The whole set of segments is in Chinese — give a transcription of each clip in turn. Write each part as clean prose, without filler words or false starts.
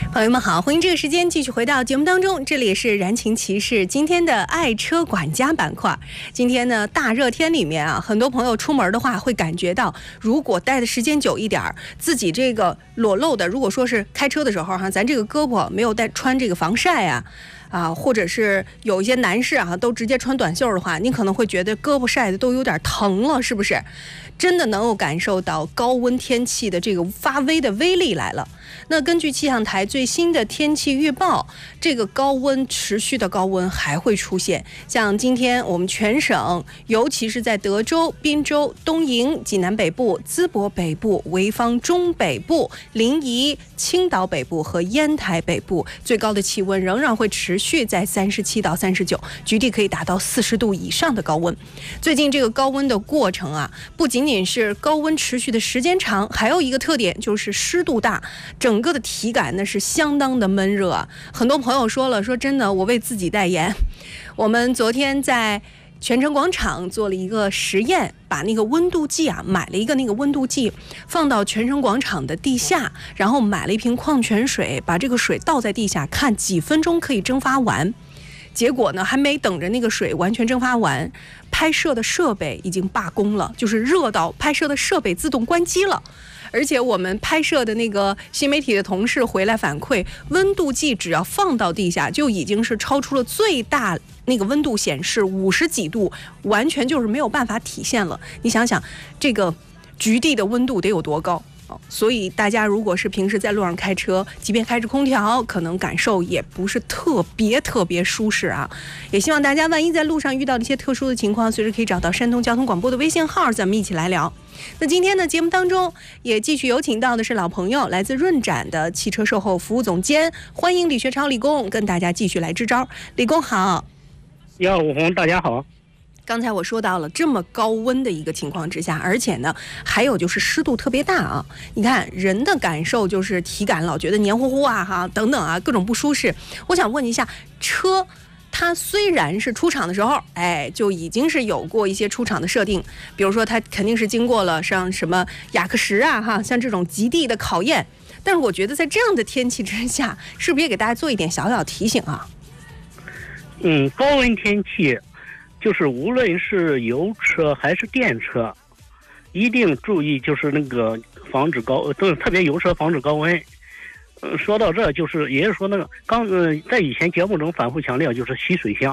朋友们好，欢迎这个时间继续回到节目当中，这里是燃情骑士今天的爱车管家板块。今天呢，大热天里面啊，很多朋友出门的话会感觉到，如果待的时间久一点，自己这个裸露的，如果说是开车的时候哈，咱这个胳膊没有穿这个防晒啊，或者是有一些男士啊，都直接穿短袖的话，你可能会觉得胳膊晒的都有点疼了，是不是？真的能够感受到高温天气的这个发威的威力来了。那根据气象台最新的天气预报，这个持续的高温还会出现。像今天我们全省，尤其是在德州、滨州、东营、济南北部、淄博北部、潍坊中北部、临沂、青岛北部和烟台北部，最高的气温仍然会持续在37到39，局地可以达到40度以上的高温。最近这个高温的过程啊，不仅仅是高温持续的时间长，还有一个特点就是湿度大，整个的体感呢是相当的闷热啊。很多朋友说了，说真的，我为自己代言，我们昨天在泉城广场做了一个实验，把那个温度计啊，买了一个那个温度计放到泉城广场的地下，然后买了一瓶矿泉水，把这个水倒在地下，看几分钟可以蒸发完。结果呢，还没等着那个水完全蒸发完，拍摄的设备已经罢工了，就是热到拍摄的设备自动关机了。而且我们拍摄的那个新媒体的同事回来反馈，温度计只要放到地下，就已经是超出了最大那个温度显示50几度，完全就是没有办法体现了。你想想，这个局地的温度得有多高？所以大家如果是平时在路上开车，即便开着空调，可能感受也不是特别舒适啊。也希望大家万一在路上遇到一些特殊的情况，随时可以找到山东交通广播的微信号，咱们一起来聊。那今天呢，节目当中也继续有请到的是老朋友，来自润展的汽车售后服务总监，欢迎李学超李工跟大家继续来支招。李工好。 武红，大家好。 刚才我说到了这么高温的一个情况之下，而且呢，还有就是湿度特别大啊。你看人的感受就是体感老觉得黏糊糊啊，等等啊，各种不舒适。我想问一下，车它虽然是出厂的时候，就已经是有过一些出厂的设定，比如说它肯定是经过了像什么雅克什啊，像这种极地的考验。但是我觉得在这样的天气之下，是不是也给大家做一点小小提醒啊？ 高温天气。就是无论是油车还是电车，一定注意就是那个防止特别油车防止高温。说到这，就是也就是说那个在以前节目中反复强调，就是洗水箱。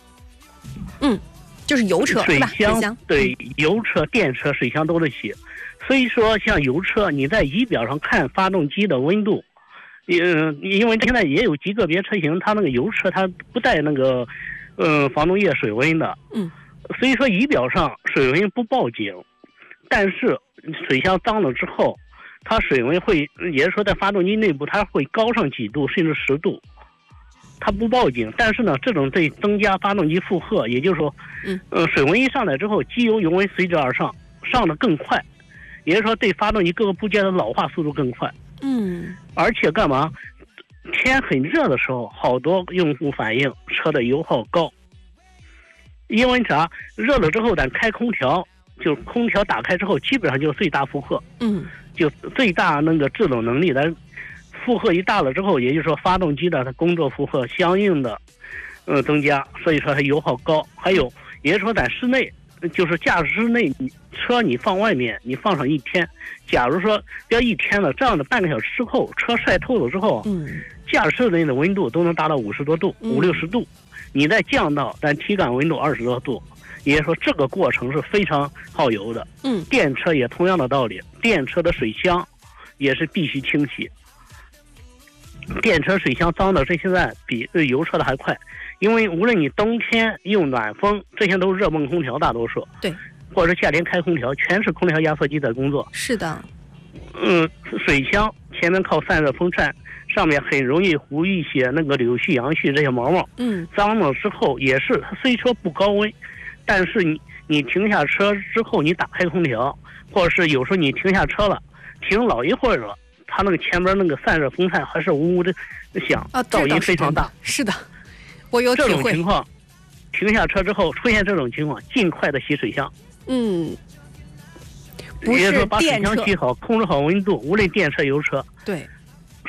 就是油车水箱对，油车、电车水箱都得洗。所以说，像油车，你在仪表上看发动机的温度，因为现在也有极个别车型，它那个油车它不带那个。防冻液水温的，所以说仪表上水温不报警，但是水箱脏了之后，它水温会，也就是说在发动机内部它会高上几度甚至10度，它不报警，但是呢，这种对增加发动机负荷，也就是说，水温一上来之后，机油油温随之而上，上得更快，也就是说对发动机各个部件的老化速度更快，而且干嘛？天很热的时候，好多用户反映车的油耗高，因为啥？热了之后咱开空调，就空调打开之后，基本上就是最大负荷，就最大那个制冷能力，咱负荷一大了之后，也就是说发动机的它工作负荷相应的增加，所以说它油耗高。还有也就是说在室内，就是驾驶室内车你放外面，你放上一天，假如说要一天了，这样的半个小时之后，车晒透了之后，驾驶室内的温度都能达到50多度、50-60度，你再降到咱体感温度20多度，也就是说这个过程是非常耗油的。电车也同样的道理，电车的水箱也是必须清洗。电车水箱脏的，这现在比油车的还快，因为无论你冬天用暖风，这些都是热泵空调，大多数对， 或者是夏天开空调，全是空调压缩机在工作。 是的， 水箱前面靠散热风扇，上面很容易糊一些那个柳絮、杨絮这些毛毛。脏了之后也是，虽说不高温，但是你停下车之后，你打开空调，或者是有时候你停下车了，停老一会儿了，它那个前边那个散热风扇还是呜呜的响，噪音非常大。 是的，我有体会。 这种情况，停下车之后出现这种情况，尽快的洗水箱。 不是把水箱洗好，控制好温度，无论电车、油车。 对。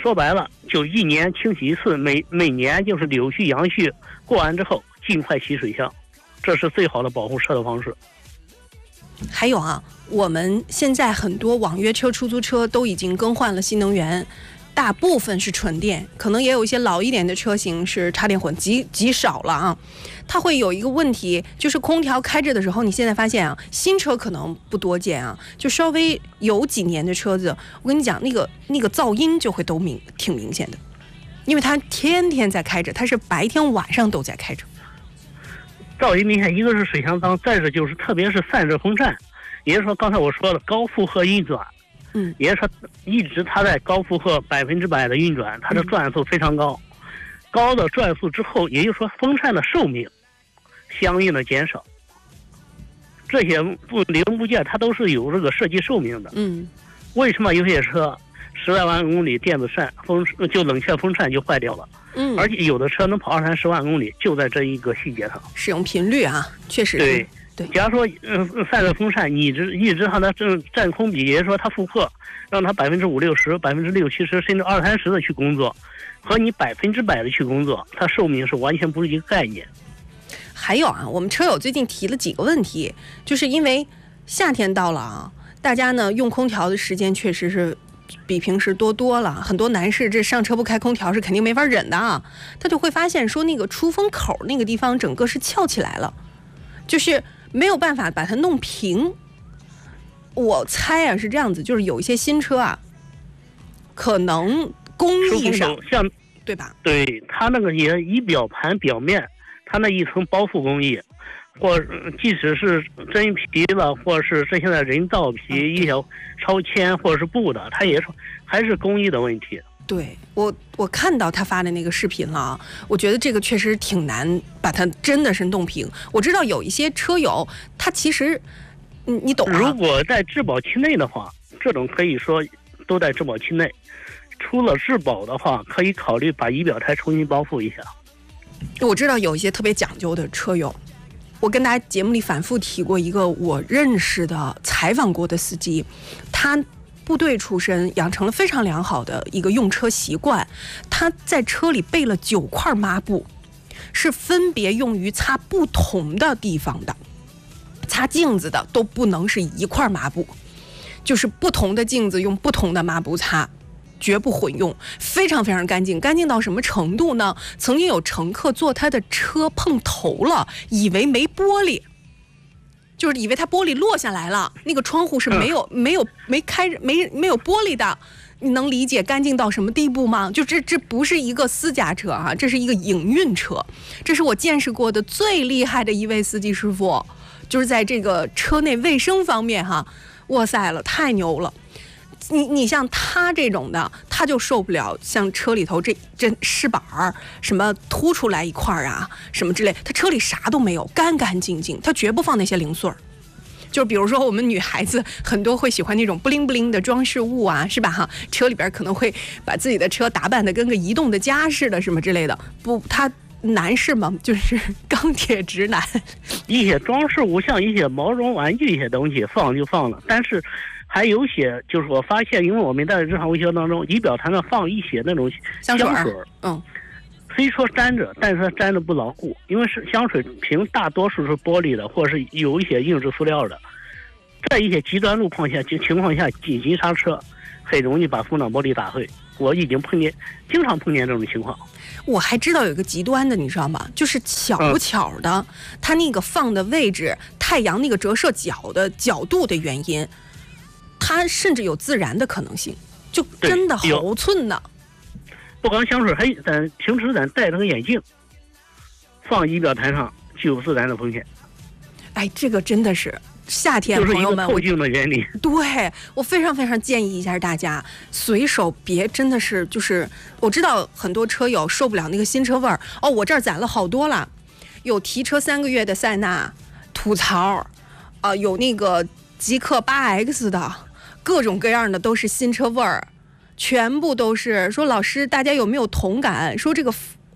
说白了就1年清洗一次，每年就是柳絮杨絮过完之后尽快洗水箱，这是最好的保护车的方式。 还有啊，我们现在很多网约车、出租车都已经更换了新能源，大部分是纯电，可能也有一些老一点的车型是插电混，极少了啊。它会有一个问题，就是空调开着的时候，你现在发现啊，新车可能不多见啊，就稍微有几年的车子，我跟你讲，那个噪音就会挺明显的，因为它天天在开着，它是白天晚上都在开着。 噪音明显，一个是水箱脏，再者就是特别是散热风扇，也就是说刚才我说了高负荷运转，也就是说一直它在高负荷100%的运转，它的转速非常高，高的转速之后，也就是说风扇的寿命相应的减少。这些零部件它都是有这个设计寿命的。为什么有些车10来万公里电子扇就冷却风扇就坏掉了？而且有的车能跑20-30万公里，就在这一个细节上。 使用频率啊，确实对。 假如说散热风扇你一直让它占空比，也就是说它负荷，让它50%-60%、60%-70%甚至20-30%的去工作，和你100%的去工作，它寿命是完全不是一个概念。 还有啊，我们车友最近提了几个问题，就是因为夏天到了啊，大家呢用空调的时间确实是比平时多了，很多男士这上车不开空调是肯定没法忍的啊，他就会发现说那个出风口那个地方整个是翘起来了，就是没有办法把它弄平。我猜啊是这样子，就是有一些新车啊，可能工艺上像对吧？ 对，它那个也仪表盘表面，它那一层包覆工艺，或即使是真皮了，或是这现在人造皮、一条超纤或者是布的，它也是还是工艺的问题。 对，我看到他发的那个视频了，我觉得这个确实挺难把它真的是弄平。我知道有一些车友，他其实你懂啊。 如果在质保期内的话，这种可以说都在质保期内。出了质保的话，可以考虑把仪表台重新包覆一下。 我知道有一些特别讲究的车友，我跟大家节目里反复提过一个我认识的采访过的司机，他部队出身，养成了非常良好的一个用车习惯。他在车里备了9块抹布，是分别用于擦不同的地方的。擦镜子的都不能是一块抹布，就是不同的镜子用不同的抹布擦，绝不混用，非常非常干净。干净到什么程度呢？曾经有乘客坐他的车碰头了，以为没玻璃，就是以为他玻璃落下来了，那个窗户是没有玻璃的。你能理解干净到什么地步吗？就这不是一个私家车啊，这是一个营运车。这是我见识过的最厉害的一位司机师傅，就是在这个车内卫生方面哈，哇塞了，太牛了。你像他这种的，他就受不了像车里头这饰板什么凸出来一块啊什么之类，他车里啥都没有，干干净净，他绝不放那些零碎儿。就比如说我们女孩子很多会喜欢那种不灵不灵的装饰物啊，是吧哈？车里边可能会把自己的车打扮的跟个移动的家似的什么之类的。不，他男士嘛，就是钢铁直男。 一些装饰物，像一些毛绒玩具一些东西放就放了，但是还有些就是我发现，因为我们在日常维修当中，仪表盘上放一些那种香水，虽说粘着，但是它粘着不牢固，因为是香水瓶大多数是玻璃的，或者是有一些硬质塑料的，在一些极端情况下紧急刹车，很容易把风挡玻璃打碎。我已经经常碰见这种情况。 我还知道有个极端的，你知道吗？就是巧不巧的，它那个放的位置，太阳那个折射角度的原因，它甚至有自燃的可能性，就真的毫寸呢。 不光香水，还平时咱戴着个眼镜，放仪表盘上就有自燃的风险。 哎，这个真的是夏天，朋友们， 透镜的原理。 对，我非常非常建议一下大家，随手别真的是就是我知道很多车友受不了那个新车味儿哦，我这儿攒了好多了，有提车3个月的塞纳吐槽，有那个极氪8X 的，各种各样的都是新车味儿。全部都是说，老师，大家有没有同感？说这个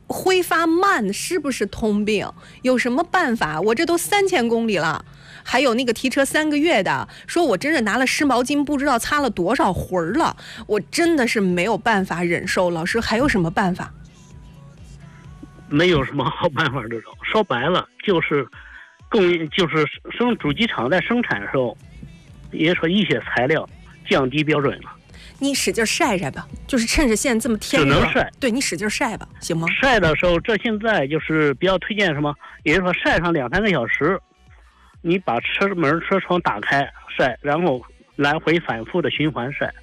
挥发慢是不是通病？有什么办法？我这都3000公里了。还有那个提车3个月的，说我真是拿了湿毛巾不知道擦了多少回了，我真的是没有办法忍受。老师还有什么办法？ 没有什么好办法这种，说白了就是主机厂在生产的时候，也说一些材料降低标准了。 你使劲晒晒吧，就是趁着现在这么天热， 只能晒。 对，你使劲晒吧，行吗？ 晒的时候，这现在就是比较推荐什么，也就是说晒上2-3个小时，你把车门车窗打开晒，然后来回反复的循环晒。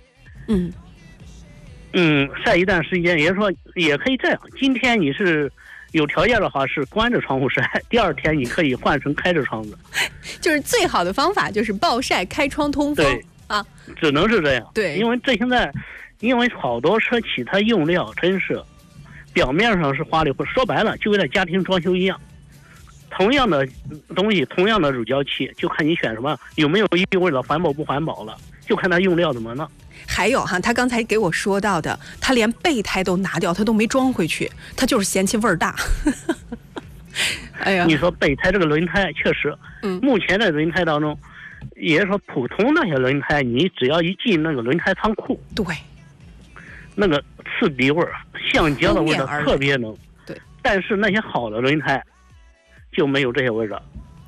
晒一段时间，也就是说也可以这样。今天你是有条件的话是关着窗户晒，第2天你可以换成开着窗子。 就是最好的方法就是暴晒开窗通风。 对啊， 只能是这样。 对， 因为现在好多车企它用料真是表面上是花里胡哨，说白了就跟家庭装修一样，同样的东西，同样的乳胶漆，就看你选什么，有没有异味了，环保不环保了，就看它用料怎么弄。 还有哈，他刚才给我说到的，他连备胎都拿掉，他都没装回去，他就是嫌弃味儿大。哎呀， 你说备胎这个轮胎确实，目前的轮胎当中，也是说普通那些轮胎，你只要一进那个轮胎仓库， 对， 那个刺鼻味儿、橡胶的味道特别浓。 对， 但是那些好的轮胎就没有这些味道，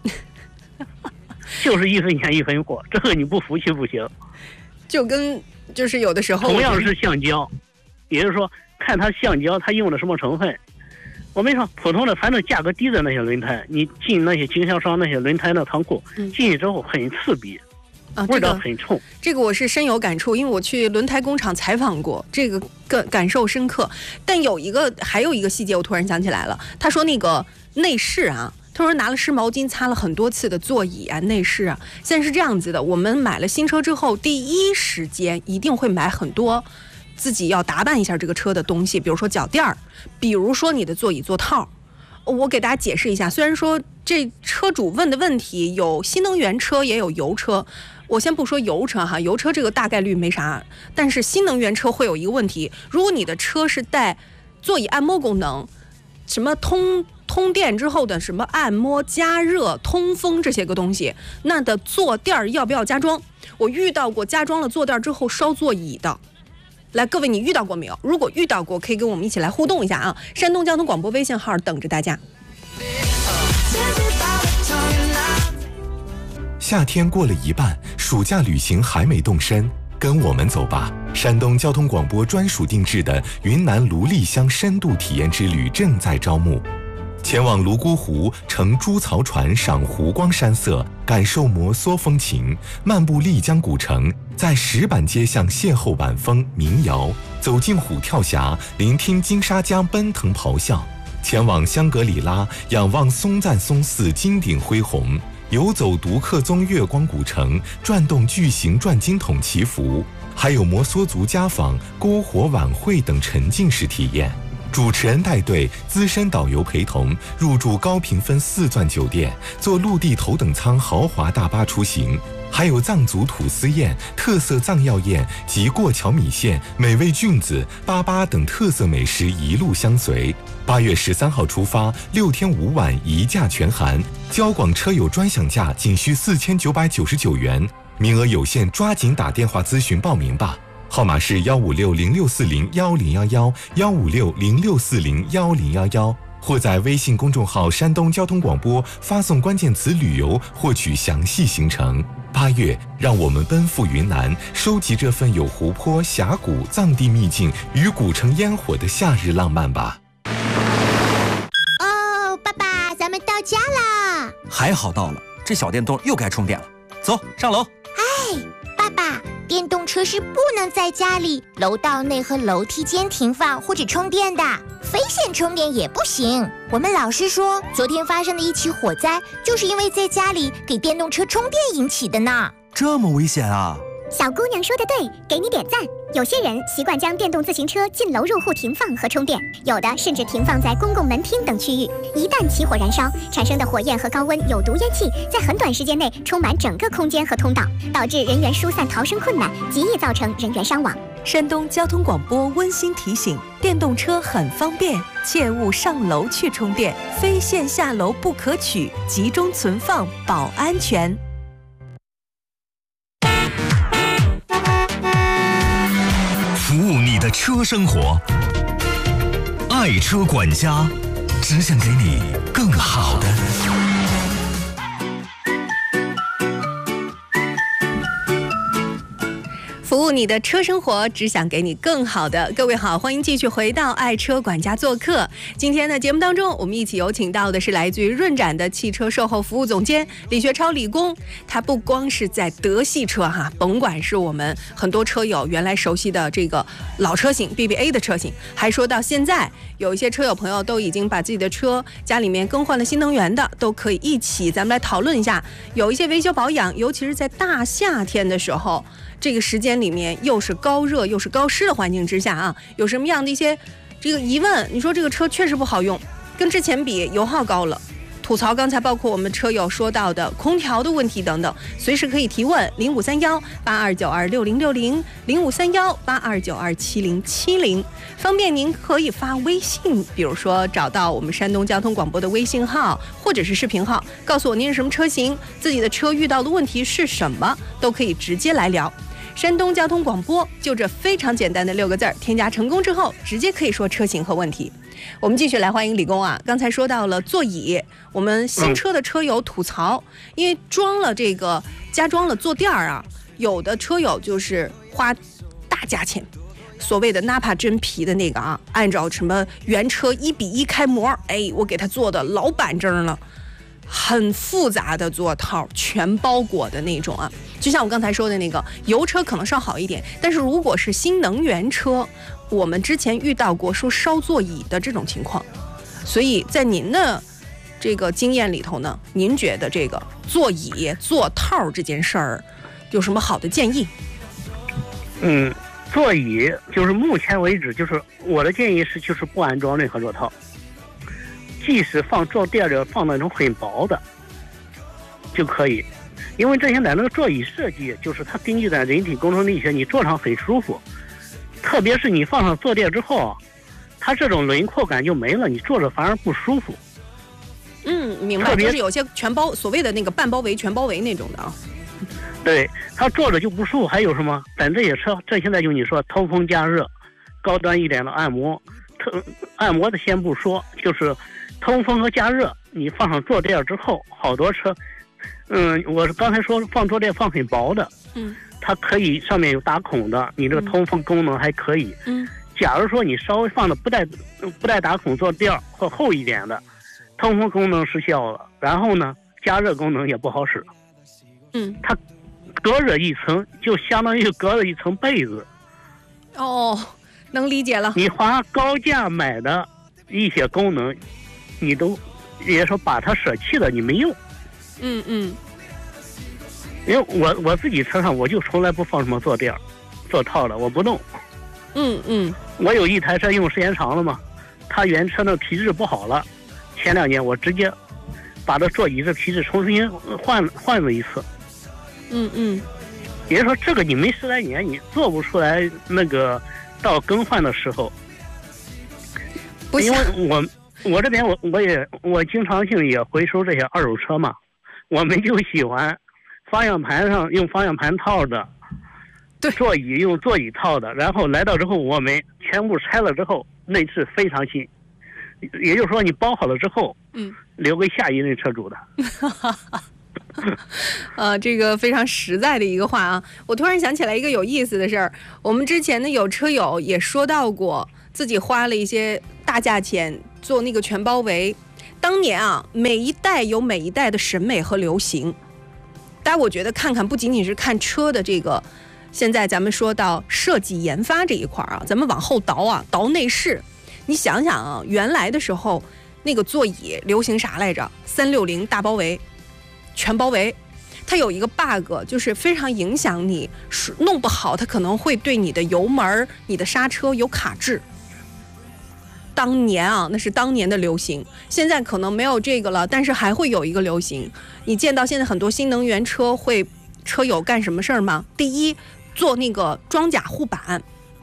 就是1分钱1分货，这个你不服气不行。 就是有的时候同样是橡胶，也就是说看它橡胶它用的什么成分。我没说普通的，反正价格低的那些轮胎，你进那些经销商那些轮胎的仓库，进去之后很刺鼻，味道很冲。 这个我是深有感触，因为我去轮胎工厂采访过，这个感受深刻。但还有一个细节，我突然想起来了。他说那个内饰啊，他说拿了湿毛巾擦了很多次的座椅啊、内饰啊。现在是这样子的，我们买了新车之后，第一时间一定会买很多自己要打扮一下这个车的东西，比如说脚垫儿，比如说你的座椅座套。我给大家解释一下，虽然说这车主问的问题有新能源车也有油车，我先不说油车哈，油车这个大概率没啥，但是新能源车会有一个问题，如果你的车是带座椅按摩功能，什么通电之后的什么按摩、加热、通风这些个东西，那的坐垫要不要加装？我遇到过加装了坐垫之后烧座椅的。来，各位你遇到过没有？如果遇到过，可以跟我们一起来互动一下啊！山东交通广播微信号等着大家。 夏天过了一半，暑假旅行还没动身，跟我们走吧！山东交通广播专属定制的云南芦砺乡深度体验之旅正在招募。前往泸沽湖，乘猪槽船赏湖光山色，感受摩梭风情，漫步丽江古城，在石板街巷邂逅晚风民谣，走进虎跳峡，聆听金沙江奔腾咆哮，前往香格里拉，仰望松赞松寺金顶恢宏，游走独克宗月光古城，转动巨型转经筒祈福，还有摩梭族家访、篝火晚会等沉浸式体验。主持人带队，资深导游陪同，入住高评分4钻酒店，坐陆地头等舱豪华大巴出行，还有藏族吐司宴、特色藏药宴及过桥米线、美味菌子、粑等特色美食一路相随。8月13号出发，6天5晚一价全含，交广车友专享价仅需4999元，名额有限，抓紧打电话咨询报名吧。号码是15606401011，15606401011，或在微信公众号山东交通广播发送关键词旅游获取详细行程。8月，让我们奔赴云南，收集这份有湖泊、峡谷、藏地秘境与古城烟火的夏日浪漫吧。 哦，爸爸，咱们到家啦！ 还好到了，这小电动又该充电了。走，上楼。 哎，爸爸，电动车是不能在家里、楼道内和楼梯间停放或者充电的，非线充电也不行。我们老师说，昨天发生的一起火灾，就是因为在家里给电动车充电引起的呢。 这么危险啊！ 小姑娘说的对，给你点赞。有些人习惯将电动自行车进楼入户停放和充电，有的甚至停放在公共门厅等区域。一旦起火燃烧，产生的火焰和高温有毒烟气在很短时间内充满整个空间和通道，导致人员疏散逃生困难，极易造成人员伤亡。 山东交通广播温馨提醒：电动车很方便，切勿上楼去充电，非线下楼不可取，集中存放保安全。 服务你的车生活，爱车管家，只想给你更好的。 服务你的车生活，只想给你更好的。各位好，欢迎继续回到爱车管家做客。今天的节目当中，我们一起有请到的是来自于润展的汽车售后服务总监李学超李工。他不光是在德系车甭管是我们很多车友原来熟悉的这个老车型 BBA 的车型，还说到现在有一些车友朋友都已经把自己的车家里面更换了新能源的，都可以一起咱们来讨论一下。有一些维修保养，尤其是在大夏天的时候，这个时间里面又是高热又是高湿的环境之下有什么样的一些这个疑问？你说这个车确实不好用，跟之前比油耗高了，吐槽刚才包括我们车友说到的空调的问题等等，随时可以提问053182926060，0531827070，方便您可以发微信，比如说找到我们山东交通广播的微信号或者是视频号，告诉我您是什么车型，自己的车遇到的问题是什么，都可以直接来聊。山东交通广播就这非常简单的6个字，添加成功之后直接可以说车型和问题。我们继续来欢迎李工刚才说到了座椅，我们新车的车友吐槽，因为加装了坐垫有的车友就是花大价钱，所谓的纳帕真皮的那个按照什么原车1:1开模，我给他做的老板正了，很复杂的座套，全包裹的那种就像我刚才说的那个油车可能稍好一点，但是如果是新能源车，我们之前遇到过说烧座椅的这种情况。所以在您的这个经验里头呢，您觉得这个座椅座套这件事儿有什么好的建议？ 座椅就是目前为止，就是我的建议是，就是不安装任何座套，即使放坐垫的，放那种很薄的就可以。因为这现在那个座椅设计，就是它根据在人体工程力学，你坐上很舒服，特别是你放上坐垫之后它这种轮廓感就没了，你坐着反而不舒服。 明白，就是有些全包，所谓的那个半包围、全包围那种的对，它坐着就不舒服。还有什么？咱这些车，这现在就你说通风加热，高端一点的按摩，按摩的先不说，就是通风和加热，你放上坐垫之后，好多车。我刚才说放坐垫放很薄的，它可以上面有打孔的，你这个通风功能还可以。假如说你稍微放的不带打孔坐垫或厚一点的，通风功能失效了，然后呢加热功能也不好使。它隔着一层，就相当于隔了一层被子。 能理解了。你花高价买的一些功能，你都也说把它舍弃了，你没用。因为我自己车上我就从来不放什么坐垫坐套的，我不弄。我有一台车用时间长了嘛，它原车的皮质不好了，前2年我直接把这座椅的皮质重新换了一次。也就是说这个你没10来年你做不出来那个到更换的时候。因为我这边我经常性也回收这些二手车嘛，我们就喜欢方向盘上用方向盘套的，对，座椅用座椅套的，然后来到之后我们全部拆了之后，内饰非常新，也就是说你包好了之后，留给下一任车主的。 这个非常实在的一个话我突然想起来一个有意思的事儿，我们之前呢有车友也说到过，自己花了一些大价钱做那个全包围。当年每一代有每一代的审美和流行，但我觉得看看不仅仅是看车的这个，现在咱们说到设计研发这一块咱们往后倒内饰。你想想原来的时候那个座椅流行啥来着？360大包围、全包围，它有一个 bug， 就是非常影响你，弄不好它可能会对你的油门、你的刹车有卡滞。当年那是当年的流行，现在可能没有这个了，但是还会有一个流行。你见到现在很多新能源车车友干什么事儿吗？第一，做那个装甲护板，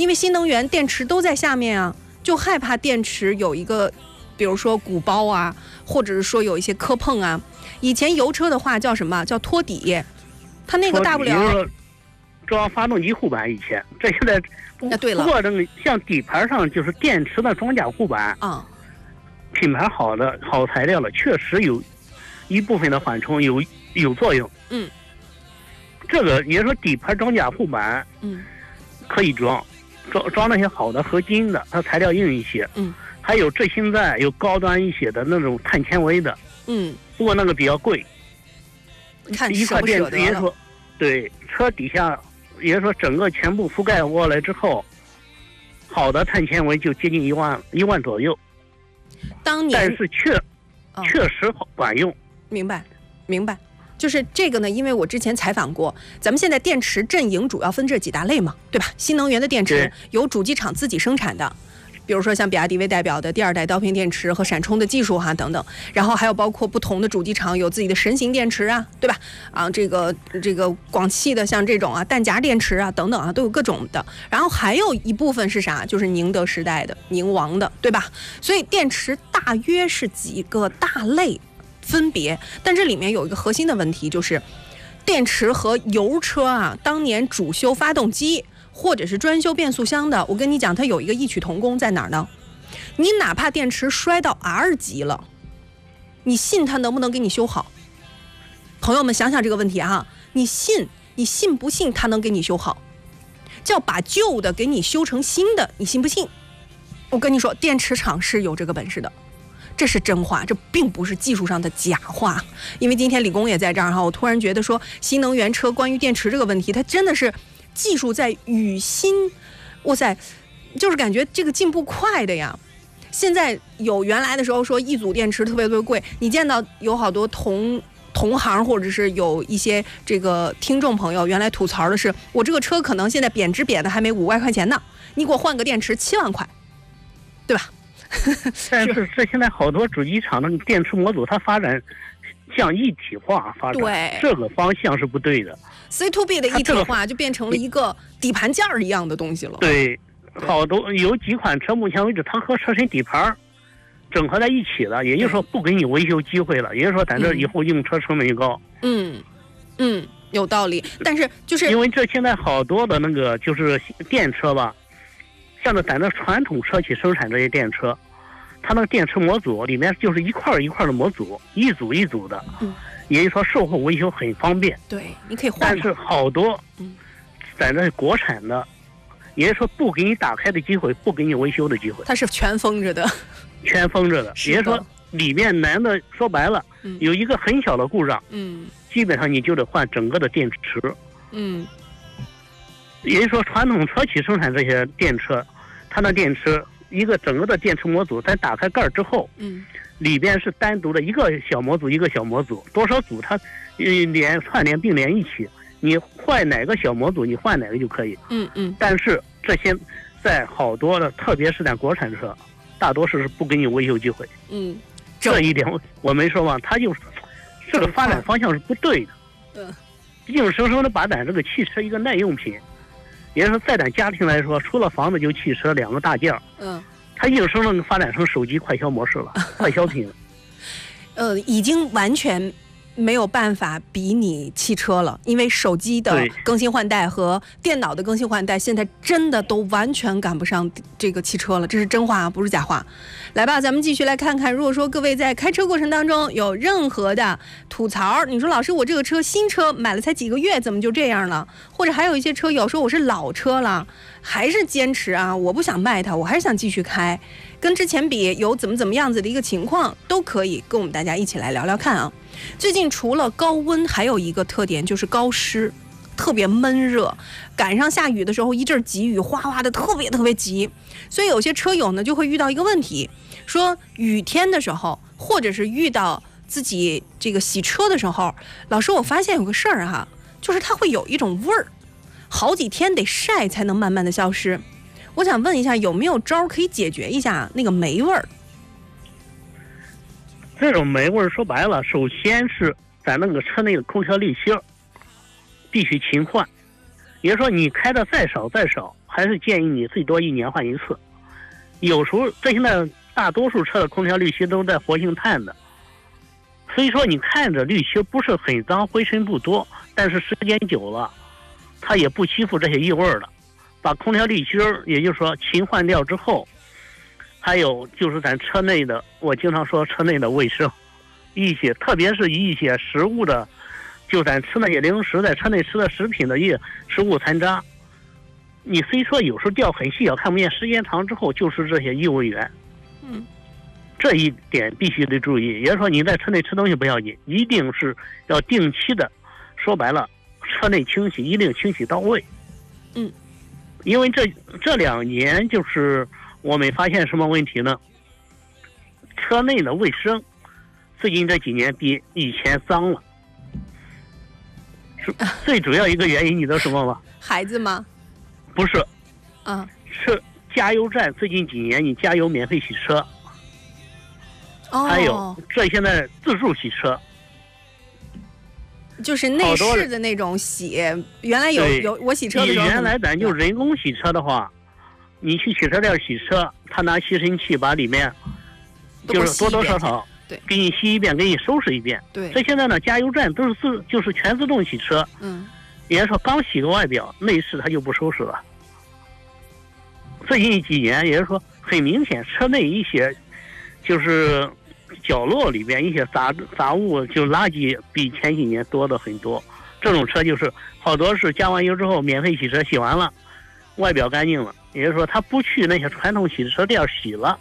因为新能源电池都在下面啊，就害怕电池有一个，比如说鼓包啊，或者是说有一些磕碰啊。以前油车的话叫什么？叫托底，它那个大不了装发动机护板。以前这现在对了， 不过这个像底盘上就是电池的装甲护板啊， 品牌好的好材料了，确实有一部分的缓冲有作用。这个也说底盘装甲护板，可以装那些好的合金的，它材料硬一些。还有这现在有高端一些的那种碳纤维的，不过那个比较贵。 看一块电池也说，对，车底下也说整个全部覆盖过来之后，好的碳纤维就接近1万左右。 当年， 但是确实管用。 明白。就是这个呢，因为我之前采访过，咱们现在电池阵营主要分这几大类嘛，对吧？新能源的电池由主机厂自己生产的，比如说像比亚迪为代表的第2代刀片电池和闪充的技术等等，然后还有包括不同的主机厂有自己的神行电池啊，对吧？这个广汽的像这种弹夹电池等等都有各种的。然后还有一部分是啥？就是宁德时代的、宁王的，对吧？所以电池大约是几个大类分别，但这里面有一个核心的问题，就是电池和油车当年主修发动机或者是专修变速箱的，我跟你讲，它有一个异曲同工在哪儿呢？你哪怕电池摔到 R 级了，你信它能不能给你修好？朋友们想想这个问题你信不信它能给你修好？叫把旧的给你修成新的，你信不信？我跟你说，电池厂是有这个本事的。这是真话，这并不是技术上的假话。因为今天李工也在这儿我突然觉得说，新能源车关于电池这个问题，它真的是技术在与新，哇塞，就是感觉这个进步快的呀。现在有原来的时候说一组电池特别贵，你见到有好多同行或者是有一些这个听众朋友原来吐槽的是，我这个车可能现在贬值贬的还没5万块钱呢，你给我换个电池7万块，对吧？ 但是这现在好多主机厂的电池模组，它发展向一体化发展， 对， 这个方向是不对的。 C2B 的一体化就变成了一个底盘件一样的东西了。 对，好多有几款车目前为止，它和车身底盘整合在一起了，也就是说不给你维修机会了，也就是说咱这以后用车成本就高。 有道理。但是就是因为这现在好多的那个就是电车吧。像咱这传统车企生产这些电车，它那个电池模组里面就是一块一块的模组，一组一组的，也就是说售后维修很方便。 对，你可以换。 但是好多，咱这国产的，也就是说不给你打开的机会，不给你维修的机会。 它是全封着的。 全封着的，也就是说里面难的说白了，有一个很小的故障，基本上你就得换整个的电池。也就是说，传统车企生产这些电车，它那电池一个整个的电池模组，咱打开盖之后，里边是单独的一个小模组，一个小模组，多少组它串联并联一起，你换哪个小模组，你换哪个就可以。但是这些在好多的，特别是在国产车，大多数是不给你维修机会。这一点我没说嘛，它就是这个发展方向是不对的。硬生生的把咱这个汽车一个耐用品。也就是说，在咱家庭来说，除了房子就汽车2个大件它硬生生发展成手机快消模式了，快消品。 已经完全没有办法比拟汽车了，因为手机的更新换代和电脑的更新换代，现在真的都完全赶不上这个汽车了，这是真话不是假话。来吧，咱们继续来看看，如果说各位在开车过程当中有任何的吐槽，你说老师我这个车新车买了才几个月，怎么就这样了？或者还有一些车友说我是老车了，还是坚持我不想卖它，我还是想继续开，跟之前比有怎么样子的一个情况，都可以跟我们大家一起来聊聊看最近除了高温，还有一个特点就是高湿，特别闷热，赶上下雨的时候一阵急雨，哗哗的特别急，所以有些车友呢就会遇到一个问题，说雨天的时候，或者是遇到自己这个洗车的时候，老师我发现有个事儿就是它会有一种味儿，好几天得晒才能慢慢的消失。我想问一下，有没有招可以解决一下那个霉味儿？ 这种霉味儿说白了，首先是咱那个车内的空调滤芯必须勤换，也就是说你开的再少， 还是建议你最多1年换一次。有时候这现在大多数车的空调滤芯都在活性炭的，所以说你看着滤芯不是很脏，灰尘不多，但是时间久了，它也不吸附这些异味了。把空调滤芯，也就是说勤换掉之后，还有就是咱车内的，我经常说车内的卫生，一些特别是一些食物的，就咱吃那些零食，在车内吃的食品的一些食物残渣，你虽说有时候掉很细小看不见，时间长之后就是这些异味源。这一点必须得注意。也就是说你在车内吃东西不要紧，一定是要定期的，说白了，车内清洗一定清洗到位。因为这2年就是我们发现什么问题呢？车内的卫生最近这几年比以前脏了。最主要一个原因你知道什么吗？ 孩子吗？ 不是，是加油站最近几年你加油免费洗车，还有这现在自助洗车， 就是内饰的那种洗。原来有我洗车的时候， 原来咱就人工洗车的话，你去洗车店洗车，他拿吸尘器把里面就是多多少少给你吸一遍，给你收拾一遍。 对， 这现在呢，加油站都是就是全自动洗车。也就是说刚洗个外表，内饰它就不收拾了。最近几年，也就是说很明显，车内一些就是角落里边一些杂物，就垃圾比前几年多的很多。这种车就是好多是加完油之后免费洗车，洗完了外表干净了，也就是说他不去那些传统洗车店洗了。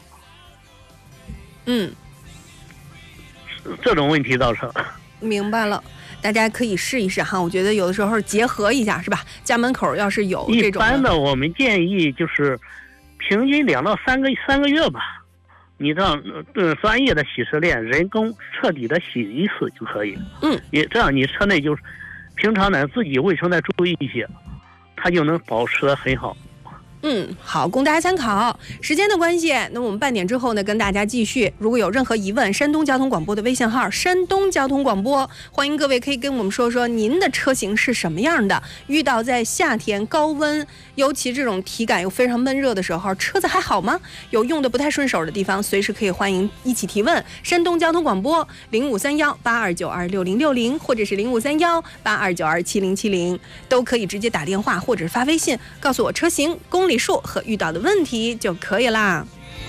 这种问题造成。 明白了。大家可以试一试哈，我觉得有的时候结合一下是吧？家门口要是有这种一般的，我们建议就是平均2到3个月吧，你让专业的洗车店人工彻底的洗一次就可以。也这样你车内就是平常呢自己卫生再注意一些，它就能保持得很好。 好，供大家参考。时间的关系，那我们半点之后呢，跟大家继续。如果有任何疑问，山东交通广播的微信号“山东交通广播”，欢迎各位可以跟我们说说您的车型是什么样的。遇到在夏天高温，尤其这种体感又非常闷热的时候，车子还好吗？有用的不太顺手的地方，随时可以欢迎一起提问。山东交通广播053182926060，或者是053182927070，都可以直接打电话或者是发微信，告诉我车型、公里数和遇到的问题就可以啦。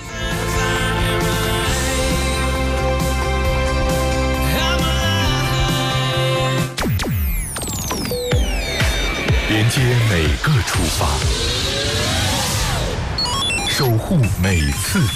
连接每个出发，守护每次